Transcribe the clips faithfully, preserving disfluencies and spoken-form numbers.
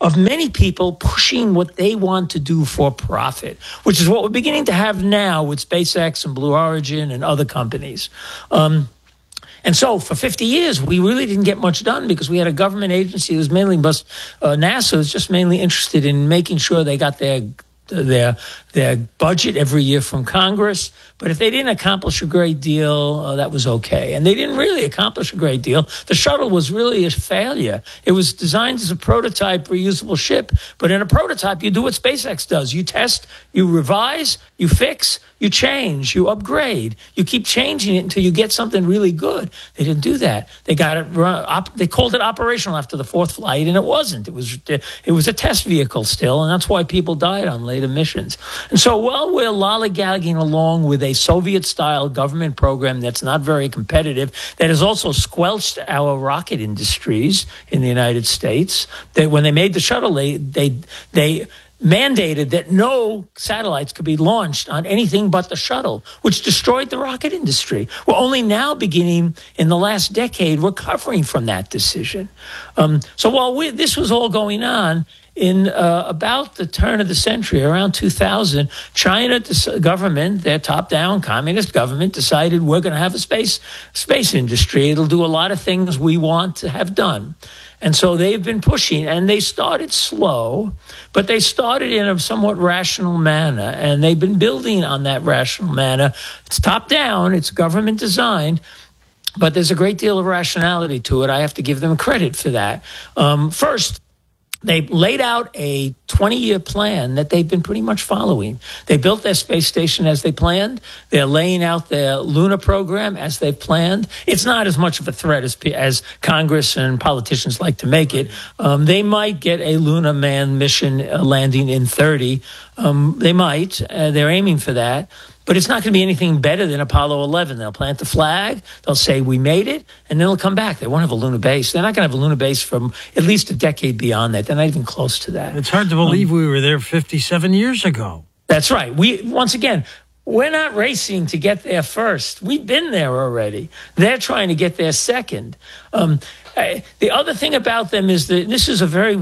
of many people pushing what they want to do for profit, which is what we're beginning to have now with SpaceX and Blue Origin and other companies. Um, And so for fifty years, we really didn't get much done because we had a government agency that was mainly, uh, NASA was just mainly interested in making sure they got their their their budget every year from Congress. But if they didn't accomplish a great deal, uh, that was okay. And they didn't really accomplish a great deal. The shuttle was really a failure. It was designed as a prototype reusable ship. But in a prototype, you do what SpaceX does. You test, you revise, you fix, you change, you upgrade. You keep changing it until you get something really good. They didn't do that. They got it. Op, they called it operational after the fourth flight, and it wasn't. It was it was a test vehicle still, and that's why people died on later missions. And so while we're lollygagging along with a Soviet-style government program that's not very competitive, that has also squelched our rocket industries in the United States, that when they made the shuttle, they they they. mandated that no satellites could be launched on anything but the shuttle, which destroyed the rocket industry. We're only now beginning in the last decade recovering from that decision. Um, so while we, this was all going on, in uh, about the turn of the century, around two thousand, China government, their top-down communist government, decided we're going to have a space space industry. It'll do a lot of things we want to have done. And so they've been pushing, and they started slow, but they started in a somewhat rational manner, and they've been building on that rational manner. It's top-down, it's government-designed, but there's a great deal of rationality to it. I have to give them credit for that. Um, first, they laid out a twenty-year plan that they've been pretty much following. They built their space station as they planned. They're laying out their lunar program as they've planned. It's not as much of a threat as, as Congress and politicians like to make it. Um, they might get a lunar manned mission uh, landing in thirty. Um, they might. Uh, they're aiming for that. But it's not going to be anything better than Apollo eleven. They'll plant the flag, they'll say we made it, and then they'll come back. They won't have a lunar base. They're not going to have a lunar base from at least a decade beyond that. They're not even close to that. It's hard to believe um, we were there fifty-seven years ago. That's right. We once again, we're not racing to get there first. We've been there already. They're trying to get there second. Um, Uh, the other thing about them is that this is a very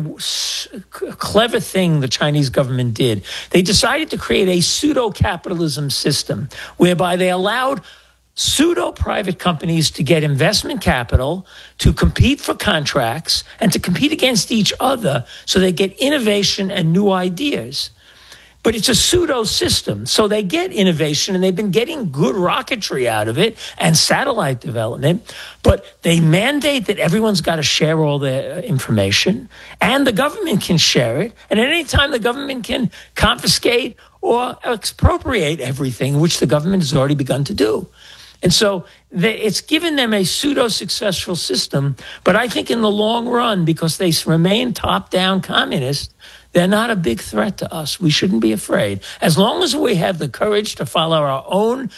clever thing the Chinese government did. They decided to create a pseudo-capitalism system whereby they allowed pseudo-private companies to get investment capital, to compete for contracts, and to compete against each other so they get innovation and new ideas. But it's a pseudo system. So they get innovation, and they've been getting good rocketry out of it and satellite development. But they mandate that everyone's got to share all their information, and the government can share it. And at any time, the government can confiscate or expropriate everything, which the government has already begun to do. And so they, it's given them a pseudo-successful system. But I think in the long run, because they remain top-down communists, they're not a big threat to us. We shouldn't be afraid. As long as we have the courage to follow our own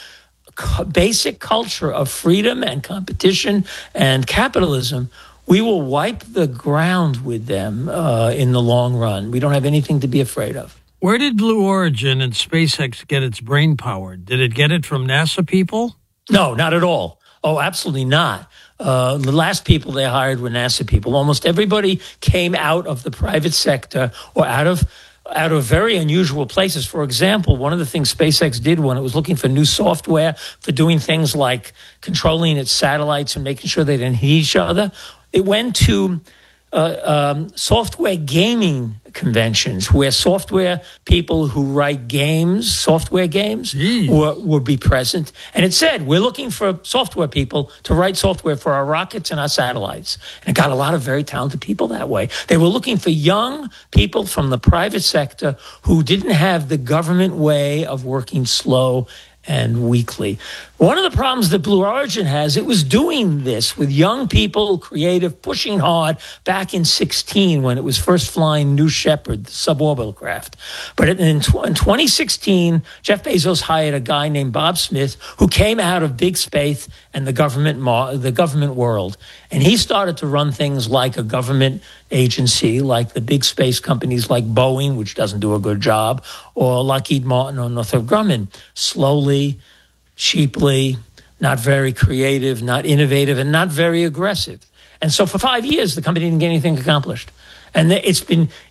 basic culture of freedom and competition and capitalism, we will wipe the ground with them uh, in the long run. We don't have anything to be afraid of. Where did Blue Origin and SpaceX get its brain power? Did it get it from NASA people? No, not at all. Oh, absolutely not. Uh, the last people they hired were NASA people. Almost everybody came out of the private sector or out of out of very unusual places. For example, one of the things SpaceX did when it was looking for new software for doing things like controlling its satellites and making sure they didn't hit each other, it went to uh, um, software gaming conventions where software people who write games, software games, were, would be present. And it said, we're looking for software people to write software for our rockets and our satellites. And it got a lot of very talented people that way. They were looking for young people from the private sector who didn't have the government way of working slow and weekly. One of the problems that Blue Origin has, it was doing this with young people, creative, pushing hard back in sixteen when it was first flying New Shepard, the suborbital craft. But in, in twenty sixteen, Jeff Bezos hired a guy named Bob Smith who came out of big space and the government the government world. And he started to run things like a government agency, like the big space companies like Boeing, which doesn't do a good job, or Lockheed Martin or Northrop Grumman. Slowly, cheaply, not very creative, not innovative, and not very aggressive. And so for five years, the company didn't get anything accomplished. And it's been